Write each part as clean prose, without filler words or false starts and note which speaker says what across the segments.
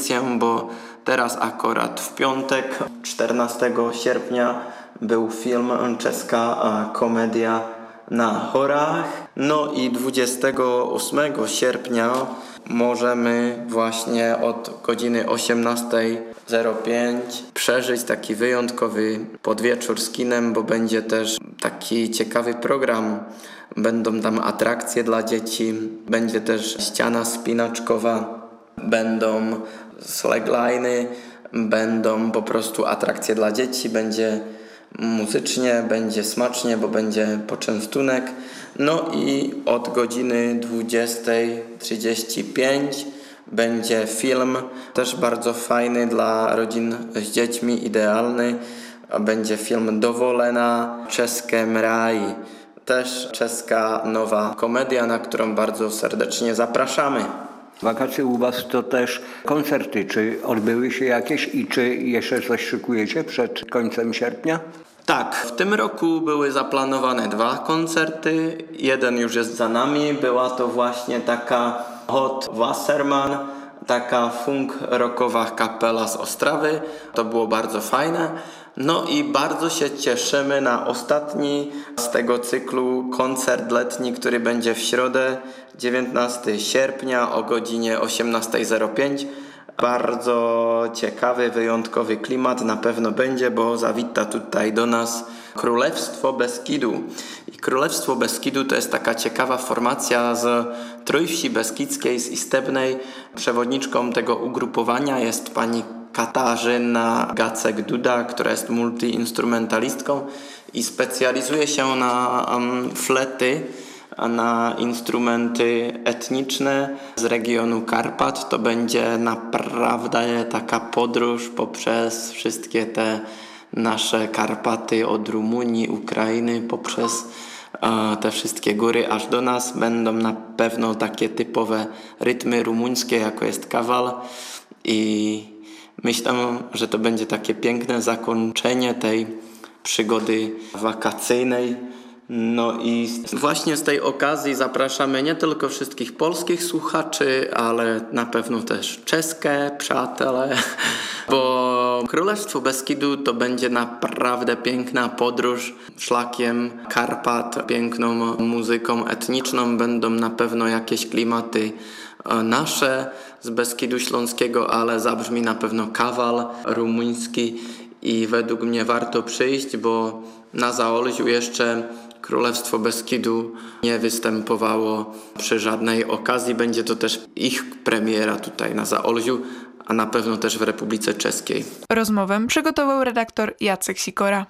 Speaker 1: produkcję, bo teraz akurat w piątek, 14 sierpnia, był film Czeska komedia na chorach. No i 28 sierpnia możemy właśnie od godziny 18:05 przeżyć taki wyjątkowy podwieczór z kinem, bo będzie też taki ciekawy program. Będą tam atrakcje dla dzieci, będzie też ściana spinaczkowa, będą slackline'y, będą po prostu atrakcje dla dzieci, będzie muzycznie, będzie smacznie, bo będzie poczęstunek. No i od godziny 20:35 będzie film, też bardzo fajny dla rodzin z dziećmi, idealny. Będzie film Dovolena czeskem raj. Też czeska nowa komedia, na którą bardzo serdecznie zapraszamy.
Speaker 2: Wakacje u Was to też koncerty. Czy odbyły się jakieś i czy jeszcze coś szykujecie przed końcem sierpnia?
Speaker 1: Tak, w tym roku były zaplanowane 2 koncerty. Jeden już jest za nami. Była to właśnie taka Hot Wasserman, taka funk rockowa kapela z Ostrawy. To było bardzo fajne. No i bardzo się cieszymy na ostatni z tego cyklu koncert letni, który będzie w środę, 19 sierpnia o godzinie 18:05. Bardzo ciekawy, wyjątkowy klimat na pewno będzie, bo zawita tutaj do nas Królestwo Beskidu. I Królestwo Beskidu to jest taka ciekawa formacja z Trójwsi Beskidzkiej, z Istebnej. Przewodniczką tego ugrupowania jest pani Katarzyna Gacek-Duda, która jest multiinstrumentalistką i specjalizuje się na flety, na instrumenty etniczne z regionu Karpat. To będzie naprawdę taka podróż poprzez wszystkie te nasze Karpaty, od Rumunii, Ukrainy, poprzez te wszystkie góry aż do nas. Będą na pewno takie typowe rytmy rumuńskie, jako jest kawal, i myślę, że to będzie takie piękne zakończenie tej przygody wakacyjnej. No i właśnie z tej okazji zapraszamy nie tylko wszystkich polskich słuchaczy, ale na pewno też czeskie przátele, bo Królestwo Beskidu to będzie naprawdę piękna podróż szlakiem Karpat, piękną muzyką etniczną. Będą na pewno jakieś klimaty nasze z Beskidu Śląskiego, ale zabrzmi na pewno kawal rumuński i według mnie warto przyjść, bo na Zaolziu jeszcze Królestwo Beskidu nie występowało przy żadnej okazji. Będzie to też ich premiera tutaj na Zaolziu, a na pewno też w Republice Czeskiej.
Speaker 3: Rozmowę przygotował redaktor Jacek Sikora.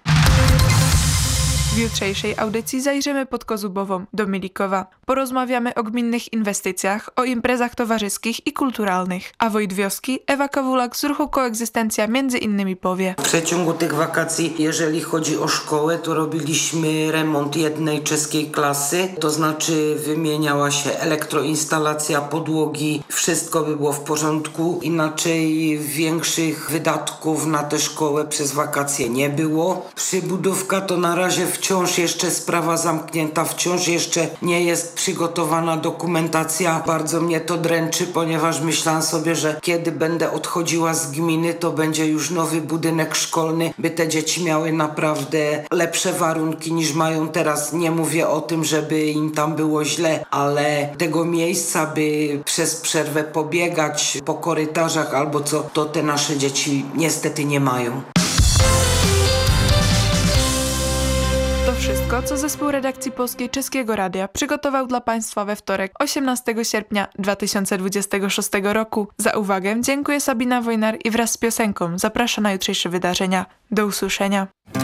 Speaker 3: W jutrzejszej audycji zajrzymy pod Kozubową do Milikowa. Porozmawiamy o gminnych inwestycjach, o imprezach towarzyskich i kulturalnych. A Wojt Wioski, Ewa Kawulak z ruchu Koegzystencja między innymi powie.
Speaker 4: W przeciągu tych wakacji, jeżeli chodzi o szkołę, to robiliśmy remont jednej czeskiej klasy. To znaczy wymieniała się elektroinstalacja, podłogi, wszystko by było w porządku. Inaczej większych wydatków na tę szkołę przez wakacje nie było. Przybudówka to na razie wciąż jeszcze sprawa zamknięta, wciąż jeszcze nie jest przygotowana dokumentacja. Bardzo mnie to dręczy, ponieważ myślałam sobie, że kiedy będę odchodziła z gminy, to będzie już nowy budynek szkolny, by te dzieci miały naprawdę lepsze warunki niż mają teraz. Nie mówię o tym, żeby im tam było źle, ale tego miejsca, by przez przerwę pobiegać po korytarzach albo co, to te nasze dzieci niestety nie mają.
Speaker 3: To wszystko, co zespół redakcji Polskiej Czeskiego Radia przygotował dla Państwa we wtorek, 18 sierpnia 2026 roku. Za uwagę dziękuję Sabina Wojnar i wraz z piosenką zaprasza na jutrzejsze wydarzenia. Do usłyszenia.